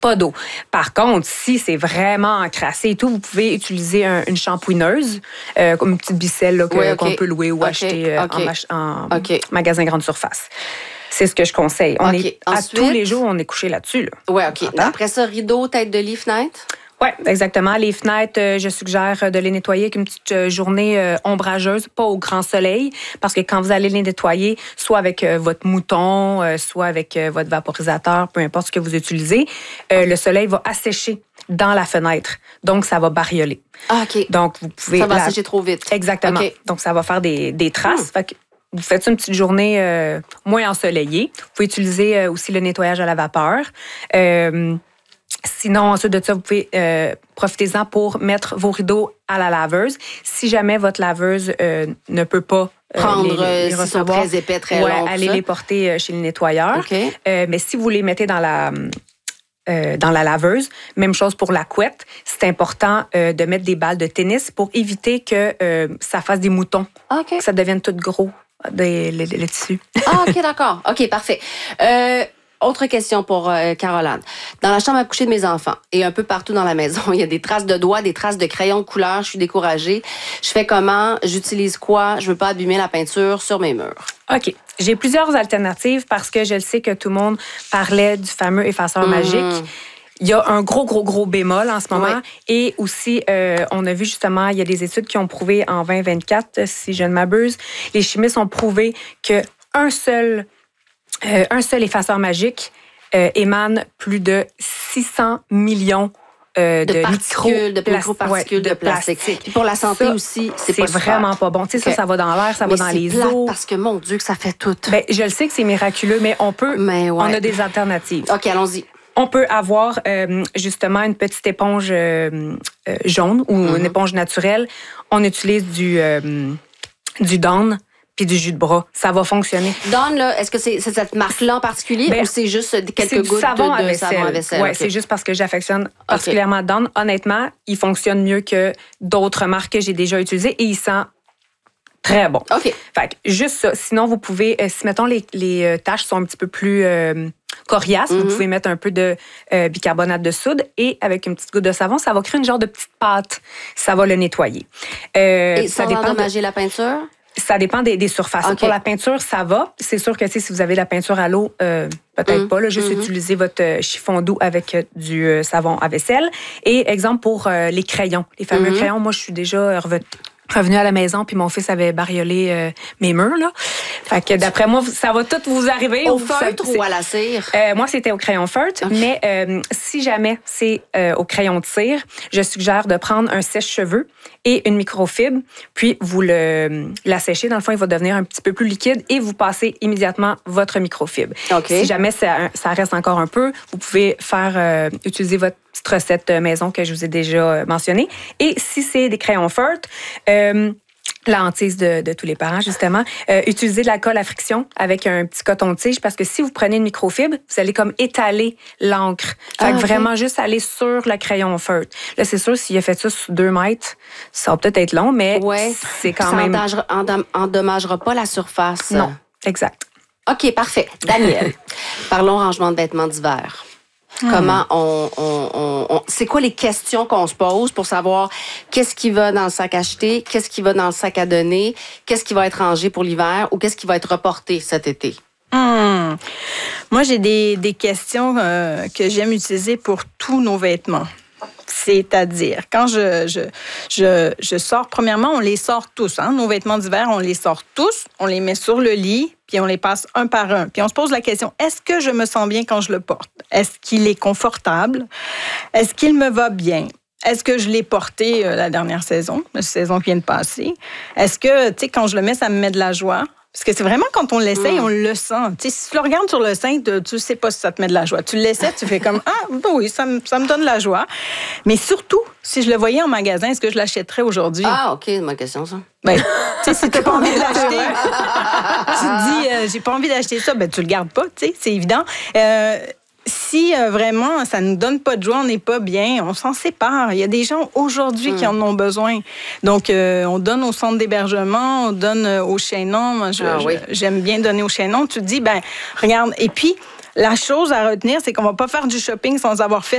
Pas d'eau. Par contre, si c'est vraiment encrassé et tout, vous pouvez utiliser une shampouineuse, comme une petite bicelle là, qu'on peut louer ou acheter en magasin grande surface. C'est ce que je conseille. Ensuite, à tous les jours, on est couché là-dessus. Là. Oui, OK. Après ça, rideau, tête de lit, fenêtre? Oui, exactement. Les fenêtres, je suggère de les nettoyer avec une petite journée ombrageuse, pas au grand soleil, parce que quand vous allez les nettoyer, soit avec votre mouton, soit avec votre vaporisateur, peu importe ce que vous utilisez, le soleil va assécher dans la fenêtre. Donc, ça va barioler. Ah, OK. Donc, vous pouvez... Ça va assécher trop vite. Exactement. Okay. Donc, ça va faire des traces. Fait que vous faites une petite journée moins ensoleillée. Vous pouvez utiliser aussi le nettoyage à la vapeur. Sinon, ensuite de ça, vous pouvez profitez-en pour mettre vos rideaux à la laveuse. Si jamais votre laveuse ne peut pas prendre les recevoir, sont très épais, très longs, allez les porter chez le nettoyeur. Okay. Mais si vous les mettez dans la laveuse, même chose pour la couette, c'est important de mettre des balles de tennis pour éviter que ça fasse des moutons, que ça devienne tout gros, le tissu. Ah, OK, d'accord. OK, parfait. Autre question pour Caroline. Dans la chambre à coucher de mes enfants et un peu partout dans la maison, il y a des traces de doigts, des traces de crayons de couleur. Je suis découragée. Je fais comment? J'utilise quoi? Je veux pas abîmer la peinture sur mes murs. OK. J'ai plusieurs alternatives parce que je le sais que tout le monde parlait du fameux effaceur magique. Il y a un gros bémol en ce moment. Oui. Et aussi, on a vu justement, il y a des études qui ont prouvé en 2024, si je ne m'abuse, les chimistes ont prouvé qu'un seul effaceur magique émane plus de 600 millions de microparticules de plastique. Puis pour la santé ça, aussi, c'est pas vraiment pas bon. Tu sais, ça va dans l'air, ça va dans les eaux. Parce que, mon Dieu, que ça fait tout. Ben, je le sais que c'est miraculeux, mais on a des alternatives. OK, allons-y. On peut avoir justement une petite éponge jaune ou une éponge naturelle. On utilise du Dawn puis du jus de bras. Ça va fonctionner. Dawn, là, est-ce que c'est cette marque-là en particulier ou c'est juste quelques gouttes de savon à vaisselle? Oui, c'est juste parce que j'affectionne particulièrement Dawn. Honnêtement, il fonctionne mieux que d'autres marques que j'ai déjà utilisées et il sent très bon. OK. Fait que juste ça. Sinon, vous pouvez, si mettons les taches sont un petit peu plus coriaces, vous pouvez mettre un peu de bicarbonate de soude et avec une petite goutte de savon, ça va créer une genre de petite pâte. Ça va le nettoyer. Et ça va endommager la peinture? Ça dépend des surfaces. Okay. Pour la peinture, ça va. C'est sûr que si vous avez la peinture à l'eau, peut-être pas. Là, juste utiliser votre chiffon doux avec du savon à vaisselle. Et exemple pour les crayons. Les fameux crayons, moi, je suis déjà revenue à la maison, puis mon fils avait bariolé mes murs. Là. Fait que d'après moi, ça va tout vous arriver. Au feutre ou à la cire? Moi, c'était au crayon feutre. Okay. Mais si jamais c'est au crayon de cire, je suggère de prendre un sèche-cheveux et une microfibre, puis vous la séchez. Dans le fond, il va devenir un petit peu plus liquide et vous passez immédiatement votre microfibre. Okay. Si jamais ça reste encore un peu, vous pouvez utiliser votre petite recette maison que je vous ai déjà mentionnée. Et si c'est des crayons feutres, la hantise de tous les parents, justement, utilisez de la colle à friction avec un petit coton-tige parce que si vous prenez une microfibre, vous allez comme étaler l'encre. Fait que vraiment juste aller sur le crayon feutre. Là, c'est sûr, s'il a fait ça sur 2 mètres, ça va peut-être être long, mais c'est quand même... Ça endommagera pas la surface. Non, exact. OK, parfait. Danielle, parlons rangement de vêtements d'hiver. Comment c'est quoi les questions qu'on se pose pour savoir qu'est-ce qui va dans le sac acheté, qu'est-ce qui va dans le sac à donner, qu'est-ce qui va être rangé pour l'hiver ou qu'est-ce qui va être reporté cet été? Moi, j'ai des questions que j'aime utiliser pour tous nos vêtements. C'est-à-dire, quand je sors, premièrement, on les sort tous. Hein? Nos vêtements d'hiver, on les sort tous, on les met sur le lit, puis on les passe un par un. Puis on se pose la question, est-ce que je me sens bien quand je le porte? Est-ce qu'il est confortable? Est-ce qu'il me va bien? Est-ce que je l'ai porté la dernière saison, la saison qui vient de passer? Est-ce que, tu sais, quand je le mets, ça me met de la joie? Parce que c'est vraiment quand on l'essaye, on le sent. Tu sais, si tu le regardes sur le sein, tu sais pas si ça te met de la joie. Tu l'essaies, tu fais comme oui, ça me donne de la joie. Mais surtout, si je le voyais en magasin, est-ce que je l'achèterais aujourd'hui? Ah, OK, c'est ma question, ça. Ben, tu sais, si t'as pas envie de l'acheter, tu te dis, j'ai pas envie d'acheter ça, ben tu le gardes pas, tu sais, c'est évident. Si vraiment ça nous donne pas de joie, on n'est pas bien, on s'en sépare. Il y a des gens aujourd'hui qui en ont besoin. Donc, on donne au centre d'hébergement, on donne au chaînon. Moi, j'aime bien donner au chaînon. Tu te dis, ben regarde, et puis la chose à retenir, c'est qu'on va pas faire du shopping sans avoir fait